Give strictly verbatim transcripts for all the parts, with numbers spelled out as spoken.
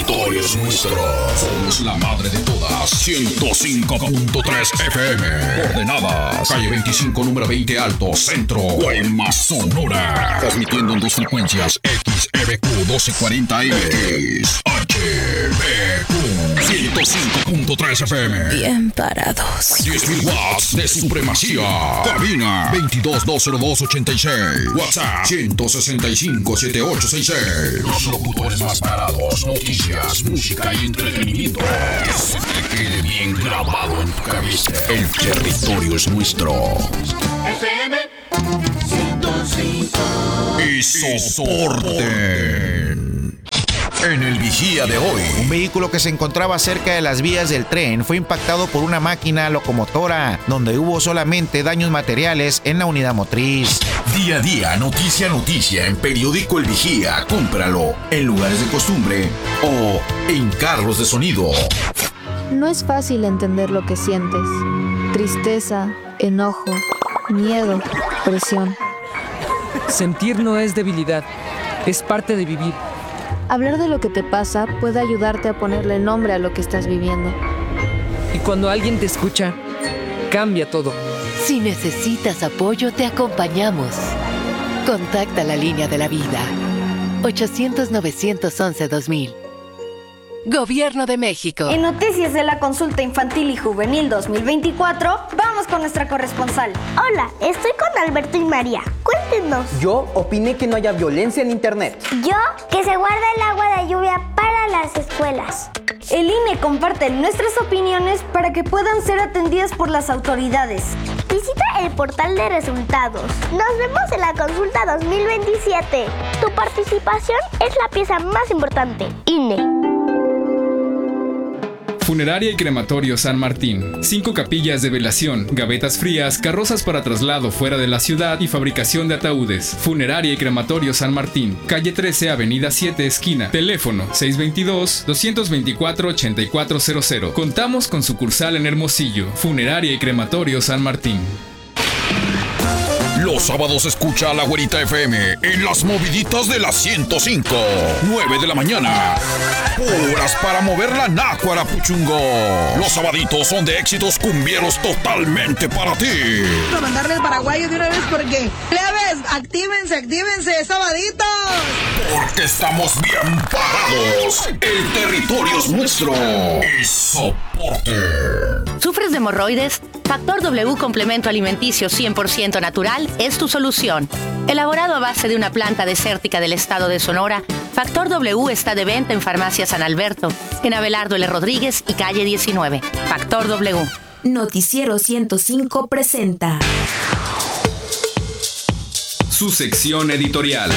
territorio es nuestro. Somos la madre de todas. ciento cinco punto tres F M. Coordenadas. Calle veinticinco, número veinte Alto, Centro, Guaymas, Sonora. Transmitiendo en dos frecuencias. X E B Q doce cuarenta M. X H B Q ciento cinco punto tres F M. Bien parados. diez mil watts de supremacía. Cabina veintidós dos cero dos ochenta y seis. WhatsApp ciento sesenta y cinco setenta y ocho sesenta y seis. Los locutores más parados. Noticias, música y entretenimiento. Que se te quede bien grabado en tu cabeza. El territorio es nuestro. F M ciento cinco. Y soporten. En el vigía de hoy, un vehículo que se encontraba cerca de las vías del tren fue impactado por una máquina locomotora, donde hubo solamente daños materiales en la unidad motriz. Día a día, noticia a noticia, en Periódico El Vigía. Cómpralo en lugares de costumbre o en carros de sonido. No es fácil entender lo que sientes. Tristeza, enojo, miedo, presión. Sentir no es debilidad, es parte de vivir. Hablar de lo que te pasa puede ayudarte a ponerle nombre a lo que estás viviendo. Y cuando alguien te escucha, cambia todo. Si necesitas apoyo, te acompañamos. Contacta la línea de la vida. ochocientos, novecientos once, dos mil. Gobierno de México. En Noticias de la Consulta Infantil y Juvenil dos mil veinticuatro, vamos con nuestra corresponsal. Hola, estoy con Alberto y María. Cuéntenos. Yo opiné que no haya violencia en internet. Yo, que se guarda el agua de lluvia para las escuelas. El I N E comparte nuestras opiniones para que puedan ser atendidas por las autoridades. Visita el portal de resultados. Nos vemos en la consulta dos mil veintisiete. Tu participación es la pieza más importante. I N E. Funeraria y Crematorio San Martín. Cinco capillas de velación, gavetas frías, carrozas para traslado fuera de la ciudad y fabricación de ataúdes. Funeraria y Crematorio San Martín. Calle trece, Avenida siete, esquina. Teléfono seis dos dos, dos dos cuatro, ocho cuatro cero cero. Contamos con sucursal en Hermosillo. Funeraria y Crematorio San Martín. Los sábados escucha a la Güerita F M en las moviditas de las ciento cinco. nueve de la mañana. Horas para mover la nácuara, puchungo. Los sabaditos son de éxitos cumbieros totalmente para ti. Para mandarle el paraguayo de una vez porque... ¡Plebes! ¡Actívense, actívense, sabaditos! Porque estamos bien parados. El territorio es nuestro. Y soporte. ¿Sufres de hemorroides? Factor W Complemento Alimenticio cien por ciento natural es tu solución. Elaborado a base de una planta desértica del estado de Sonora, Factor W está de venta en Farmacia San Alberto, en Abelardo L. Rodríguez y calle diecinueve. Factor W. Noticiero ciento cinco presenta su sección editorial.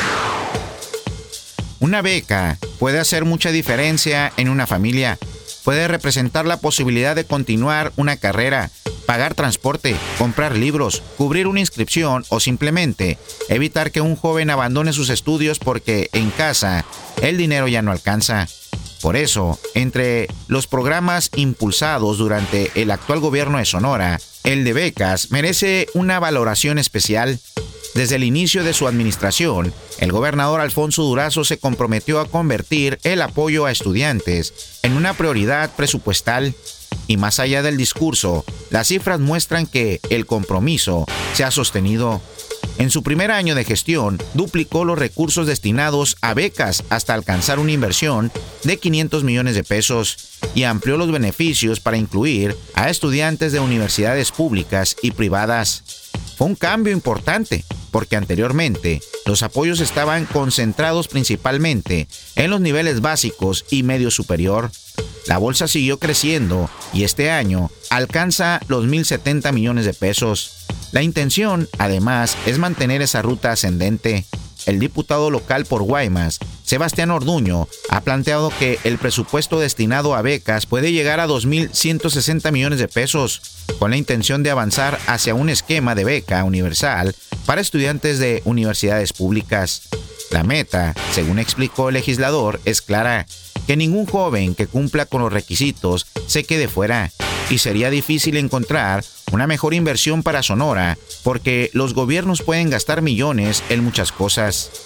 Una beca puede hacer mucha diferencia en una familia. Puede representar la posibilidad de continuar una carrera, pagar transporte, comprar libros, cubrir una inscripción o simplemente evitar que un joven abandone sus estudios porque en casa el dinero ya no alcanza. Por eso, entre los programas impulsados durante el actual gobierno de Sonora, el de becas merece una valoración especial. Desde el inicio de su administración, el gobernador Alfonso Durazo se comprometió a convertir el apoyo a estudiantes en una prioridad presupuestal. Y más allá del discurso, las cifras muestran que el compromiso se ha sostenido. En su primer año de gestión, duplicó los recursos destinados a becas hasta alcanzar una inversión de quinientos millones de pesos y amplió los beneficios para incluir a estudiantes de universidades públicas y privadas. Fue un cambio importante, porque anteriormente los apoyos estaban concentrados principalmente en los niveles básicos y medio superior. La bolsa siguió creciendo y este año alcanza los mil setenta millones de pesos. La intención, además, es mantener esa ruta ascendente. El diputado local por Guaymas, Sebastián Orduño, ha planteado que el presupuesto destinado a becas puede llegar a dos mil ciento sesenta millones de pesos, con la intención de avanzar hacia un esquema de beca universal para estudiantes de universidades públicas. La meta, según explicó el legislador, es clara: que ningún joven que cumpla con los requisitos se quede fuera, y sería difícil encontrar una mejor inversión para Sonora porque los gobiernos pueden gastar millones en muchas cosas.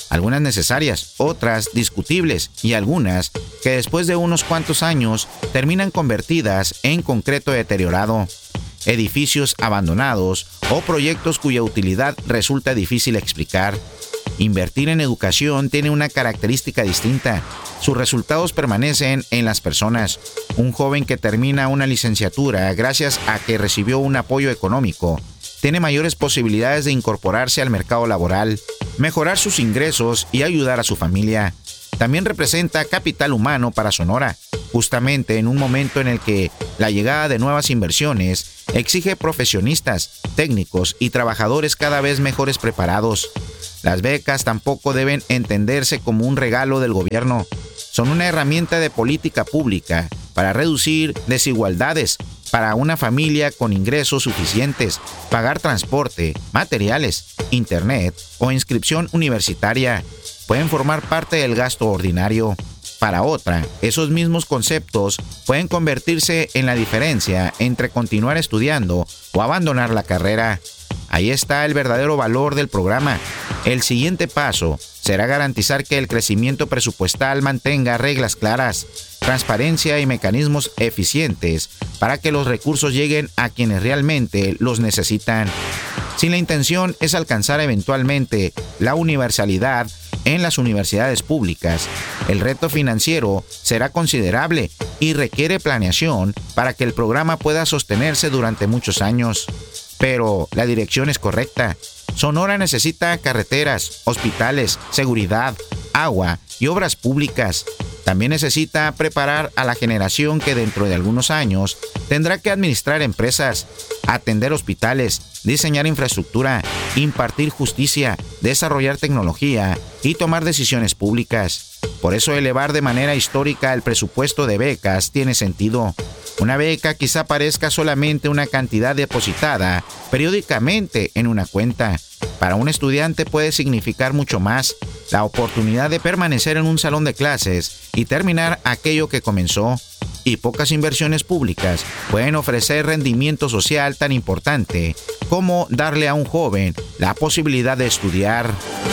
algunas necesarias, otras discutibles y algunas que después de unos cuantos años terminan convertidas en concreto deteriorado, edificios abandonados o proyectos cuya utilidad resulta difícil explicar. Invertir en educación tiene una característica distinta. Sus resultados permanecen en las personas. Un joven que termina una licenciatura gracias a que recibió un apoyo económico tiene mayores posibilidades de incorporarse al mercado laboral, mejorar sus ingresos y ayudar a su familia. También representa capital humano para Sonora, justamente en un momento en el que la llegada de nuevas inversiones exige profesionistas, técnicos y trabajadores cada vez mejores preparados. Las becas tampoco deben entenderse como un regalo del gobierno. Son una herramienta de política pública para reducir desigualdades para una familia con ingresos suficientes, pagar transporte, materiales, internet o inscripción universitaria. Pueden formar parte del gasto ordinario. Para otra, esos mismos conceptos pueden convertirse en la diferencia entre continuar estudiando o abandonar la carrera. Ahí está el verdadero valor del programa. El siguiente paso será garantizar que el crecimiento presupuestal mantenga reglas claras, transparencia y mecanismos eficientes para que los recursos lleguen a quienes realmente los necesitan. Si la intención es alcanzar eventualmente la universalidad en las universidades públicas, el reto financiero será considerable y requiere planeación para que el programa pueda sostenerse durante muchos años. Pero la dirección es correcta. Sonora necesita carreteras, hospitales, seguridad, agua y obras públicas. También necesita preparar a la generación que dentro de algunos años tendrá que administrar empresas, atender hospitales, diseñar infraestructura, impartir justicia, desarrollar tecnología y tomar decisiones públicas. Por eso elevar de manera histórica el presupuesto de becas tiene sentido. Una beca quizá parezca solamente una cantidad depositada periódicamente en una cuenta. Para un estudiante puede significar mucho más: la oportunidad de permanecer en un salón de clases y terminar aquello que comenzó. Y pocas inversiones públicas pueden ofrecer rendimiento social tan importante como darle a un joven la posibilidad de estudiar.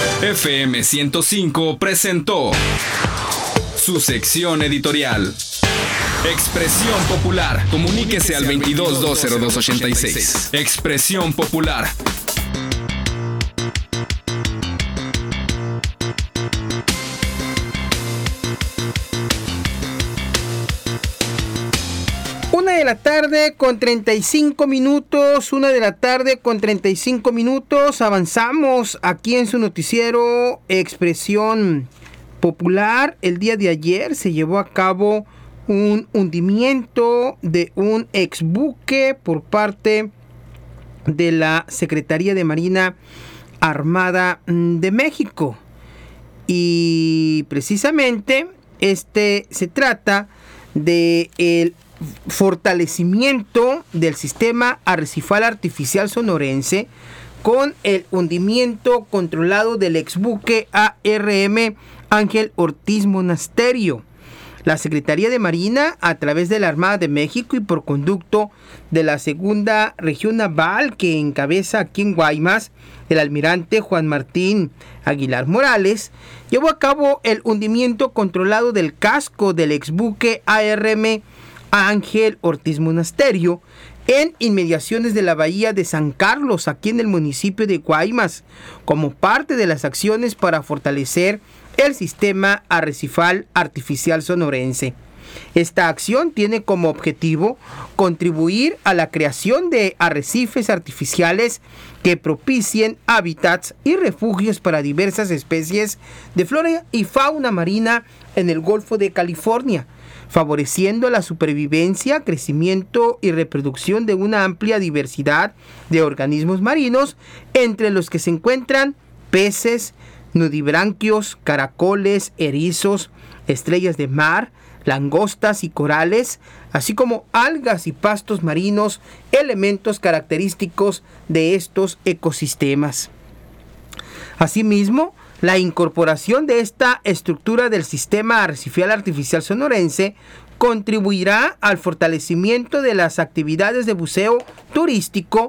F M ciento cinco presentó su sección editorial. Expresión Popular. Comuníquese al veintidós dos cero dos ochenta y seis. Expresión Popular. Una de la tarde con treinta y cinco minutos, una de la tarde con treinta y cinco minutos, avanzamos aquí en su noticiero Expresión Popular. El día de ayer se llevó a cabo un hundimiento de un exbuque por parte de la Secretaría de Marina Armada de México. Y precisamente este se trata de el fortalecimiento del sistema arrecifal artificial sonorense con el hundimiento controlado del exbuque A R M Ángel Ortiz Monasterio. La Secretaría de Marina, a través de la Armada de México y por conducto de la Segunda Región Naval que encabeza aquí en Guaymas el almirante Juan Martín Aguilar Morales, llevó a cabo el hundimiento controlado del casco del exbuque A R M Ángel Ortiz Monasterio en inmediaciones de la bahía de San Carlos, aquí en el municipio de Guaymas, como parte de las acciones para fortalecer el sistema arrecifal artificial sonorense. Esta acción tiene como objetivo contribuir a la creación de arrecifes artificiales que propicien hábitats y refugios para diversas especies de flora y fauna marina en el Golfo de California, favoreciendo la supervivencia, crecimiento y reproducción de una amplia diversidad de organismos marinos, entre los que se encuentran peces, nudibranquios, caracoles, erizos, estrellas de mar, langostas y corales, así como algas y pastos marinos, elementos característicos de estos ecosistemas. Asimismo, la incorporación de esta estructura del sistema arrecifial artificial sonorense contribuirá al fortalecimiento de las actividades de buceo turístico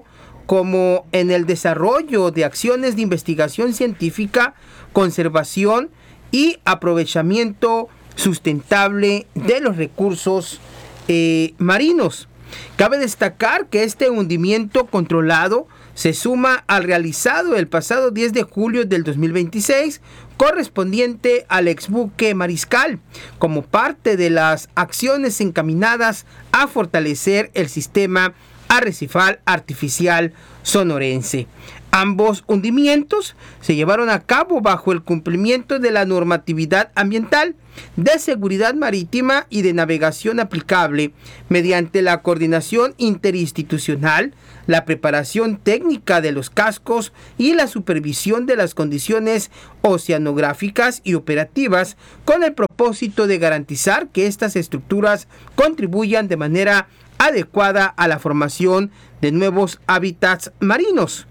como en el desarrollo de acciones de investigación científica, conservación y aprovechamiento sustentable de los recursos eh, marinos. Cabe destacar que este hundimiento controlado se suma al realizado el pasado diez de julio del dos mil veintiséis, correspondiente al exbuque Mariscal, como parte de las acciones encaminadas a fortalecer el sistema arrecifal artificial sonorense. Ambos hundimientos se llevaron a cabo bajo el cumplimiento de la normatividad ambiental, de seguridad marítima y de navegación aplicable, mediante la coordinación interinstitucional, la preparación técnica de los cascos y la supervisión de las condiciones oceanográficas y operativas, con el propósito de garantizar que estas estructuras contribuyan de manera adecuada a la formación de nuevos hábitats marinos.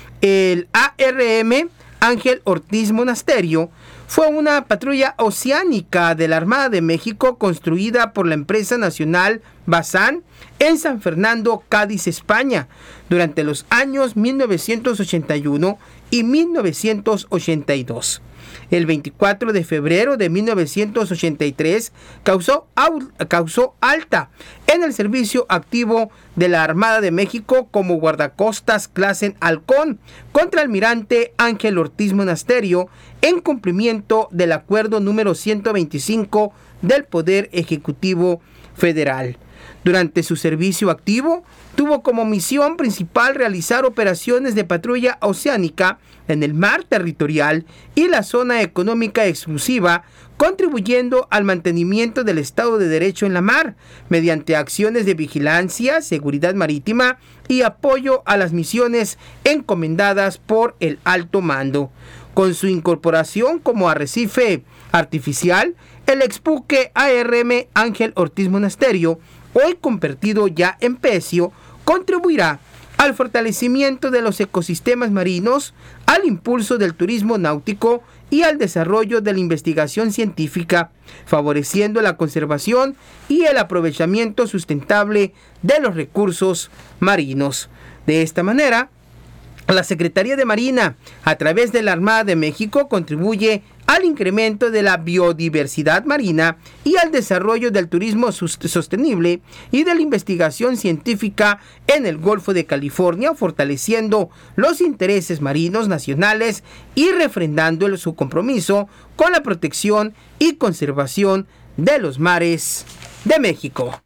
El A R M Ángel Ortiz Monasterio fue una patrulla oceánica de la Armada de México construida por la empresa nacional Bazán en San Fernando, Cádiz, España, durante los años mil novecientos ochenta y uno y mil novecientos ochenta y dos. El veinticuatro de febrero de mil novecientos ochenta y tres causó, causó alta en el servicio activo de la Armada de México como guardacostas clase Halcón contra almirante Ángel Ortiz Monasterio, en cumplimiento del acuerdo número ciento veinticinco del Poder Ejecutivo Federal. Durante su servicio activo, tuvo como misión principal realizar operaciones de patrulla oceánica en el mar territorial y la zona económica exclusiva, contribuyendo al mantenimiento del Estado de Derecho en la mar, mediante acciones de vigilancia, seguridad marítima y apoyo a las misiones encomendadas por el alto mando. Con su incorporación como arrecife artificial, el exbuque A R M Ángel Ortiz Monasterio, hoy convertido ya en pecio, contribuirá al fortalecimiento de los ecosistemas marinos, al impulso del turismo náutico y al desarrollo de la investigación científica, favoreciendo la conservación y el aprovechamiento sustentable de los recursos marinos. De esta manera, la Secretaría de Marina, a través de la Armada de México, contribuye al incremento de la biodiversidad marina y al desarrollo del turismo sostenible y de la investigación científica en el Golfo de California, fortaleciendo los intereses marinos nacionales y refrendando su compromiso con la protección y conservación de los mares de México.